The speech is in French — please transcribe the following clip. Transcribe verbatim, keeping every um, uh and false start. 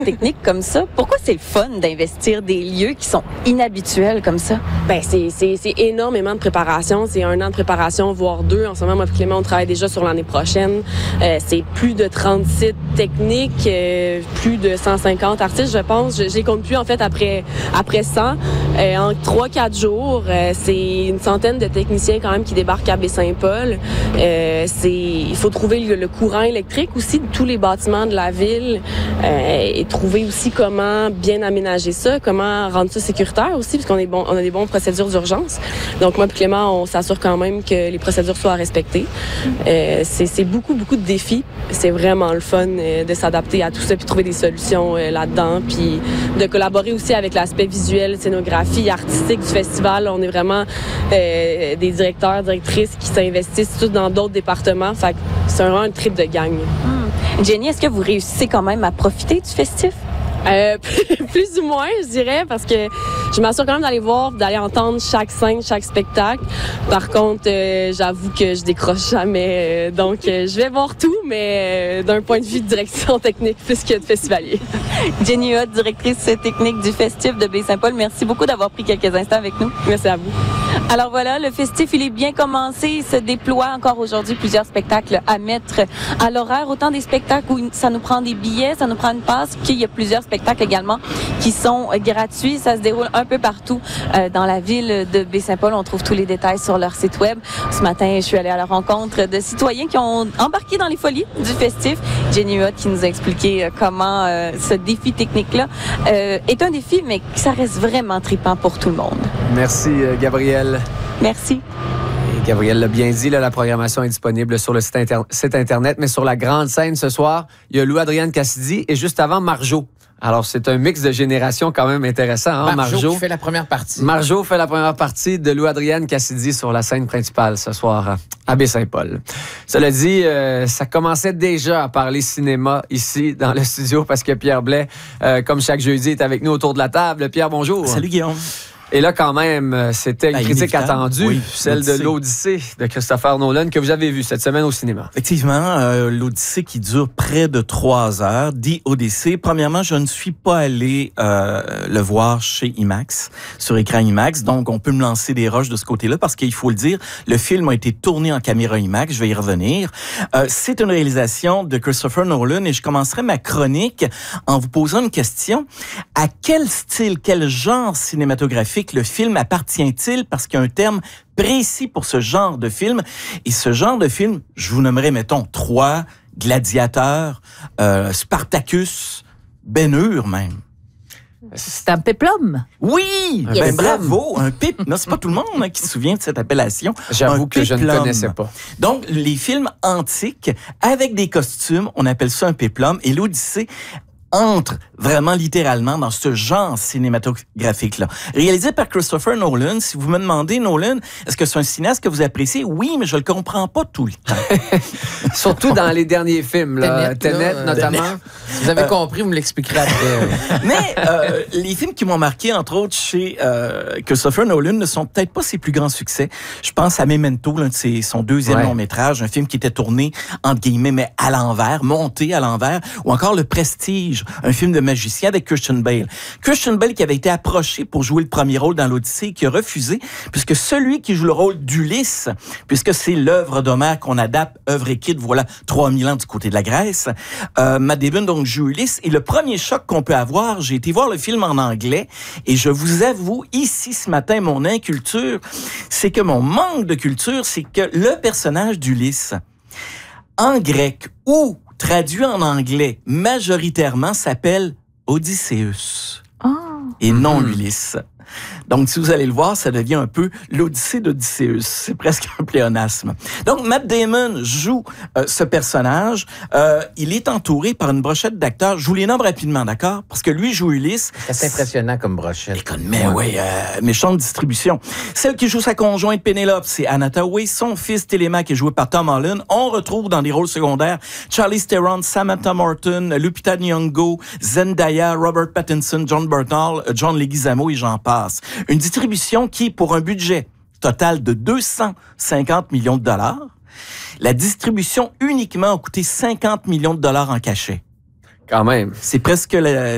technique comme ça, pourquoi c'est le fun d'investir des lieux qui sont inhabituels comme ça? Ben c'est, c'est, c'est énormément de préparation. C'est un an de préparation, voire deux. En ce moment, moi et Clément, on travaille déjà sur l'année prochaine. Euh, c'est plus de trente sites techniques, euh, plus de cent cinquante artistes, je pense. Je, je les compte plus, en fait, après, après cent. Euh, en trois quatre jours, euh, c'est une centaine de techniciens quand même qui débarquent à Baie-Saint-Paul. Euh, c'est, il faut trouver le, le courant électrique aussi de tous les bâtiments de la ville euh, et trouver aussi comment bien aménager ça, comment rendre ça sécuritaire aussi, parce qu'on est bon, on a des bonnes procédures d'urgence. Donc moi et Clément, on s'assure quand même que les procédures soient respectées. Euh, c'est, c'est beaucoup, beaucoup de défis. C'est vraiment le fun euh, de s'adapter à tout ça, puis trouver des solutions euh, là-dedans, puis de collaborer aussi avec l'aspect visuel, scénographie, artistique du festival. On est vraiment euh, des directeurs, directrices qui s'investissent tous dans d'autres départements. Fait que c'est vraiment un trip de gang. Hum. Jenny, est-ce que vous réussissez quand même à profiter du festif? Euh, plus ou moins, je dirais, parce que je m'assure quand même d'aller voir, d'aller entendre chaque scène, chaque spectacle. Par contre, euh, j'avoue que je décroche jamais. Euh, donc, euh, je vais voir tout, mais euh, d'un point de vue de direction technique plus que de festivalier. Jenny Huot, directrice technique du Festif de Baie-Saint-Paul, merci beaucoup d'avoir pris quelques instants avec nous. Merci à vous. Alors voilà, le festif, il est bien commencé. Il se déploie encore aujourd'hui plusieurs spectacles à mettre à l'horaire. Autant des spectacles où ça nous prend des billets, ça nous prend une passe, qu'il y a plusieurs spectacles également qui sont gratuits. Ça se déroule un peu partout euh, dans la ville de Baie-Saint-Paul. On trouve tous les détails sur leur site web. Ce matin, je suis allée à la rencontre de citoyens qui ont embarqué dans les folies du festif. Jenny Huot qui nous a expliqué euh, comment euh, ce défi technique-là euh, est un défi, mais ça reste vraiment trippant pour tout le monde. Merci, euh, Gabrielle. Merci. Et Gabrielle l'a bien dit, là, la programmation est disponible sur le site, inter- site Internet, mais sur la grande scène ce soir, il y a Lou-Adrienne Cassidy et juste avant, Marjo. Alors, c'est un mix de générations quand même intéressant. Hein, Marjo, Marjo qui fait la première partie. Marjo fait la première partie de Lou-Adrienne Cassidy sur la scène principale ce soir à Baie-Saint-Paul. Cela dit, euh, ça commençait déjà à parler cinéma ici dans le studio parce que Pierre Blais, euh, comme chaque jeudi, est avec nous autour de la table. Pierre, bonjour. Salut Guillaume. Et là, quand même, c'était une ben, critique attendue, oui, celle l'Odyssée. de l'Odyssée de Christopher Nolan que vous avez vue cette semaine au cinéma. Effectivement, euh, l'Odyssée qui dure près de trois heures. The Odyssey. Premièrement, je ne suis pas allé euh, le voir chez IMAX, sur écran IMAX, donc on peut me lancer des roches de ce côté-là parce qu'il faut le dire, le film a été tourné en caméra IMAX, je vais y revenir. Euh, c'est une réalisation de Christopher Nolan et je commencerai ma chronique en vous posant une question. À quel style, quel genre cinématographique le film appartient-il, parce qu'il y a un terme précis pour ce genre de film. Et ce genre de film, je vous nommerai, mettons, Troie, Gladiateur, euh, Spartacus, Ben-Hur même. C'est un péplum. Oui! Un Ben, péplum. bravo! Un pip. Non, c'est pas tout le monde hein, qui se souvient de cette appellation. J'avoue Un que je ne péplum. connaissais pas. Donc, les films antiques avec des costumes, on appelle ça un péplum. Et l'Odyssée entre vraiment littéralement dans ce genre cinématographique-là. Réalisé par Christopher Nolan, si vous me demandez, Nolan, est-ce que c'est un cinéaste que vous appréciez? Oui, mais je le comprends pas tout le temps. Surtout dans les derniers films, là. Tenet, Tenet, là, notamment. Tenet. Si vous avez compris, vous me l'expliquerez après. Mais euh, les films qui m'ont marqué, entre autres, chez euh, Christopher Nolan, ne sont peut-être pas ses plus grands succès. Je pense à Memento, l'un de ses, son deuxième Ouais. long-métrage, un film qui était tourné, entre guillemets, mais à l'envers, monté à l'envers, ou encore Le Prestige, un film de magicien avec Christian Bale. Christian Bale qui avait été approché pour jouer le premier rôle dans l'Odyssée et qui a refusé, puisque celui qui joue le rôle d'Ulysse, puisque c'est l'œuvre d'Homère qu'on adapte, œuvre écrite, voilà, trois mille ans du côté de la Grèce, euh, Matt Damon donc joue Ulysse, et le premier choc qu'on peut avoir, j'ai été voir le film en anglais, et je vous avoue, ici, ce matin, mon inculture, c'est que mon manque de culture, c'est que le personnage d'Ulysse, en grec ou traduit en anglais majoritairement, s'appelle Odysseus. Oh. Et non Mm-hmm. Ulysse. Donc, si vous allez le voir, ça devient un peu l'Odyssée d'Odysseus. C'est presque un pléonasme. Donc, Matt Damon joue euh, ce personnage. Euh, il est entouré par une brochette d'acteurs. Je vous les nomme rapidement, d'accord? Parce que lui joue Ulysse. C'est impressionnant comme brochette. Écoute, mais oui, euh, méchante distribution. Celle qui joue sa conjointe Pénélope, c'est Anna Thaoué. Son fils Télémaque est joué par Tom Holland. On retrouve dans des rôles secondaires Charlize Theron, Samantha Morton, Lupita Nyong'o, Zendaya, Robert Pattinson, John Bernthal, John Leguizamo et j'en passe. Une distribution qui, pour un budget total de deux cent cinquante millions de dollars, la distribution uniquement a coûté cinquante millions de dollars en cachet. Quand même. C'est presque le,